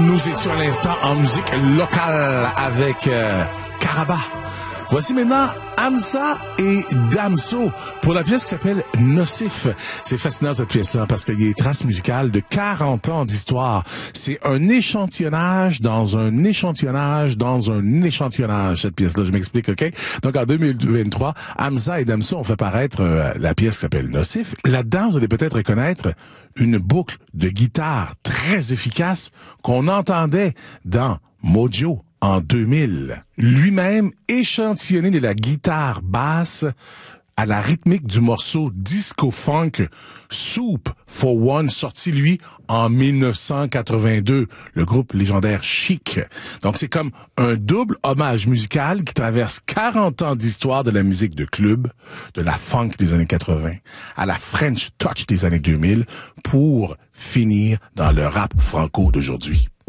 Nous étions à l'instant en musique locale avec Caraba. Voici maintenant Hamza et Damso pour la pièce qui s'appelle Nocif. C'est fascinant cette pièce-là parce qu'il y a des traces musicales de 40 ans d'histoire. C'est un échantillonnage dans un échantillonnage dans un échantillonnage, cette pièce-là. Je m'explique, OK? Donc en 2023, Hamza et Damso ont fait paraître la pièce qui s'appelle Nocif. Là-dedans, vous allez peut-être reconnaître une boucle de guitare très efficace qu'on entendait dans Mojo en 2000. Lui-même échantillonné de la guitare basse à la rythmique du morceau disco-funk Soup for One, sorti, lui, en 1982, le groupe légendaire Chic. Donc, c'est comme un double hommage musical qui traverse 40 ans d'histoire de la musique de club, de la funk des années 80, à la French touch des années 2000, pour finir dans le rap franco d'aujourd'hui.